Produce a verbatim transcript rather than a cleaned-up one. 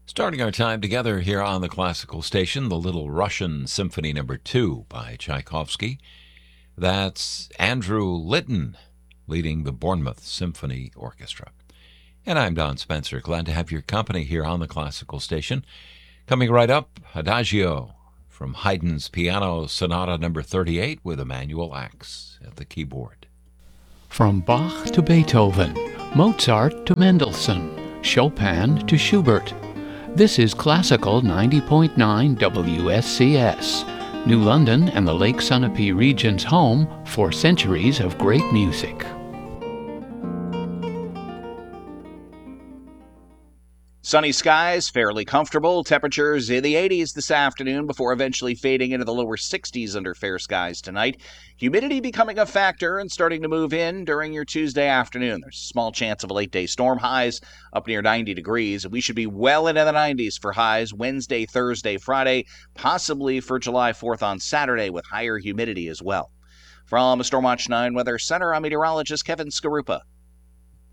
Starting our time together here on the classical station, the Little Russian Symphony Number Two by Tchaikovsky. That's Andrew Litton leading the Bournemouth Symphony Orchestra. And I'm Don Spencer, glad to have your company here on the classical station. Coming right up, Adagio from Haydn's Piano Sonata Number thirty-eight with Emanuel Ax at the keyboard. From Bach to Beethoven, Mozart to Mendelssohn, Chopin to Schubert. This is Classical ninety point nine W S C S, New London and the Lake Sunapee region's home for centuries of great music. Sunny skies, fairly comfortable. Temperatures in the eighties this afternoon before eventually fading into the lower sixties under fair skies tonight. Humidity becoming a factor and starting to move in during your Tuesday afternoon. There's a small chance of a late-day storm. Highs up near ninety degrees. We should be well into the nineties for highs Wednesday, Thursday, Friday, possibly for July fourth on Saturday with higher humidity as well. From Stormwatch nine Weather Center, I'm meteorologist Kevin Skarupa.